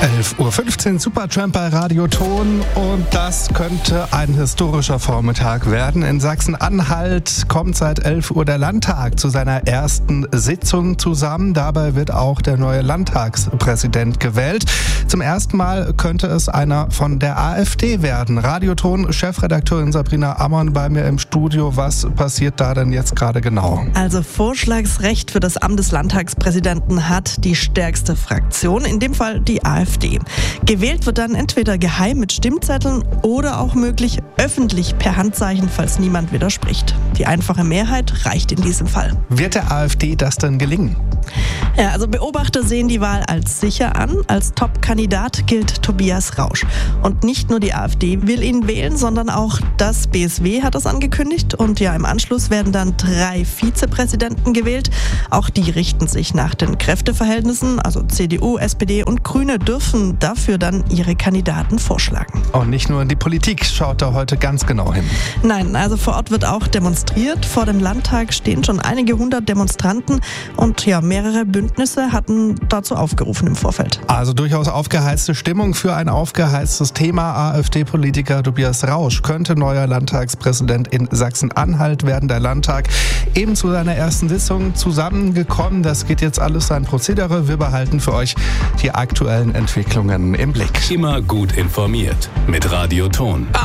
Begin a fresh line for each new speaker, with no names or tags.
11.15 Uhr, Supertramp bei Radio Ton, und das könnte ein historischer Vormittag werden. In Sachsen-Anhalt kommt seit 11 Uhr der Landtag zu seiner ersten Sitzung zusammen. Dabei wird auch der neue Landtagspräsident gewählt. Zum ersten Mal könnte es einer von der AfD werden. Radio Ton Chefredakteurin Sabrina Ammon bei mir im Studio. Was passiert da denn jetzt gerade genau?
Also Vorschlagsrecht für das Amt des Landtagspräsidenten hat die stärkste Fraktion, in dem Fall die AfD. Gewählt wird dann entweder geheim mit Stimmzetteln oder auch möglich öffentlich per Handzeichen, falls niemand widerspricht. Die einfache Mehrheit reicht in diesem Fall.
Wird der AfD das denn gelingen?
Ja, also Beobachter sehen die Wahl als sicher an. Als Top-Kandidat gilt Tobias Rausch. Und nicht nur die AfD will ihn wählen, sondern auch das BSW hat das angekündigt. Und ja, im Anschluss werden dann 3 Vizepräsidenten gewählt. Auch die richten sich nach den Kräfteverhältnissen. Also CDU, SPD und Grüne dürfen dafür dann ihre Kandidaten vorschlagen.
Und nicht nur die Politik schaut da heute ganz genau hin.
Nein, also vor Ort wird auch demonstriert. Vor dem Landtag stehen schon einige 100 Demonstranten und ja, mehrere Bündnisse hatten dazu aufgerufen im Vorfeld.
Also durchaus aufgeheizte Stimmung für ein aufgeheiztes Thema. AfD-Politiker Tobias Rausch könnte neuer Landtagspräsident in Sachsen-Anhalt werden. Der Landtag eben zu seiner ersten Sitzung zusammengekommen. Das geht jetzt alles sein Prozedere. Wir behalten für euch die aktuellen Entwicklungen im Blick.
Immer gut informiert mit Radio Ton.